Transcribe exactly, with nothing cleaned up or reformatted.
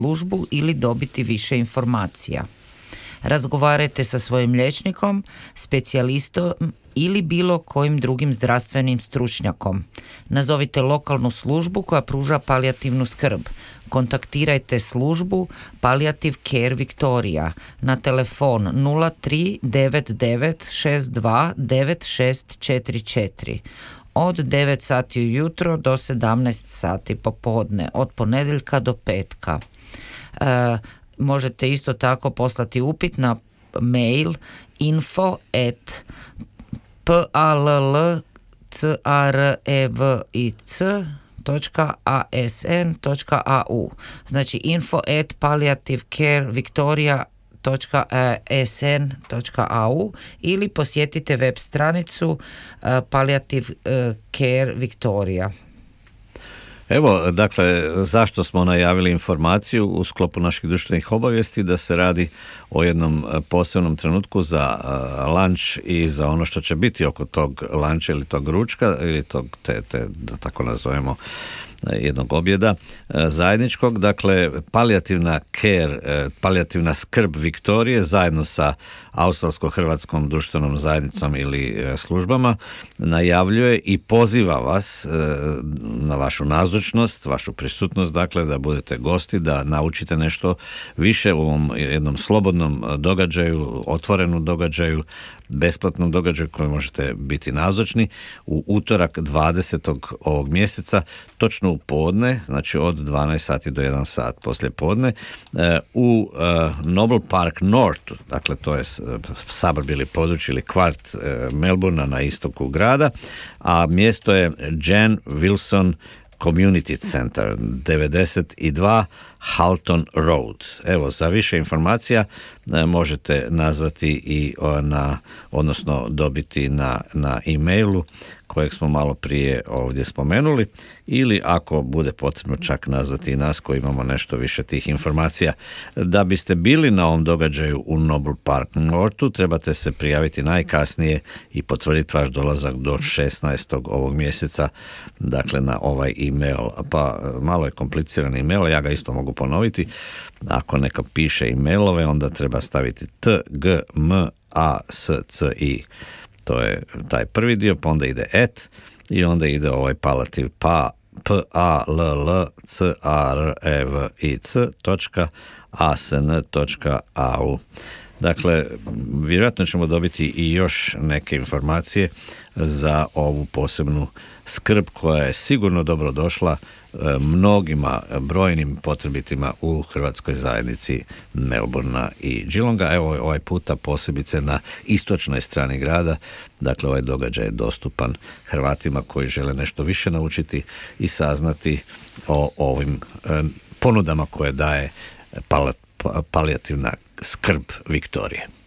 službu ili dobiti više informacija. Razgovarajte sa svojim liječnikom, specijalistom ili bilo kojim drugim zdravstvenim stručnjakom. Nazovite lokalnu službu koja pruža palijativnu skrb. Kontaktirajte službu Palliative Care Victoria na telefon nula tri devet devet šest dva devet šest četiri četiri od devet sati ujutro do sedamnaest sati popodne, od ponedjeljka do petka. E, možete isto tako poslati upit na mail info at palliativcarevc.asn.au, znači info at palliativecarevictoria.asn.au ili posjetite web stranicu uh, Palliative uh, Care Victoria. Evo, dakle, zašto smo najavili informaciju u sklopu naših društvenih obavijesti da se radi o jednom posebnom trenutku za uh, lunch i za ono što će biti oko tog luncha ili tog ručka ili tog, te, te, da tako nazovemo, jednog objeda zajedničkog. Dakle, palijativna care, palijativna skrb Viktorije zajedno sa Australsko-hrvatskom društvenom zajednicom ili službama najavljuje i poziva vas na vašu nazočnost, vašu prisutnost, dakle da budete gosti, da naučite nešto više u ovom jednom slobodnom događaju, otvorenom događaju, besplatnom događaju koji možete biti nazočni u utorak dvadesetog ovog mjeseca, točno u podne, znači od dvanaest sati do jedan sat poslije podne, u Noble Park North, dakle to je suburb ili područje ili kvart Melbourna na istoku grada, a mjesto je Jan Wilson Community Center, devedeset dva Halton Road. Evo, za više informacija možete nazvati i na, odnosno dobiti na, na e-mailu kojeg smo malo prije ovdje spomenuli, ili ako bude potrebno čak nazvati i nas koji imamo nešto više tih informacija. Da biste bili na ovom događaju u Noble Park Northu, trebate se prijaviti najkasnije i potvrditi vaš dolazak do šesnaestog ovog mjeseca, dakle na ovaj e-mail. Pa malo je kompliciran e-mail, ja ga isto mogu ponoviti. Ako neka piše e-mailove, onda treba staviti t g m a s c i. To je taj prvi dio, pa onda ide et i onda ide ovaj palativ pa p a l l c a r e v i c točka a s n točka a u. Dakle, vjerojatno ćemo dobiti i još neke informacije za ovu posebnu skrb koja je sigurno dobro došla mnogima brojnim potrebitima u hrvatskoj zajednici Melbourna i Geelonga. Evo ovaj puta posebice na istočnoj strani grada, dakle ovaj događaj je dostupan Hrvatima koji žele nešto više naučiti i saznati o ovim ponudama koje daje palijativna skrb Viktorije.